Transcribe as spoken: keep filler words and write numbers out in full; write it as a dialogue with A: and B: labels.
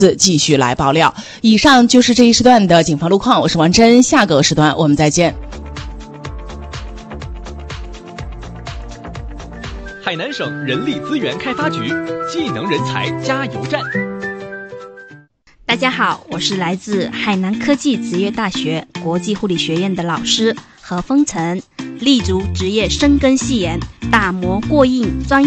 A: 继续来爆料。以上就是这一时段的警方路况，我是王真，下个时段我们再见。
B: 海南省人力资源开发局技能人才加油站。
C: 大家好，我是来自海南科技职业大学国际护理学院的老师何风晨，立足职业深耕细研，打磨过硬专业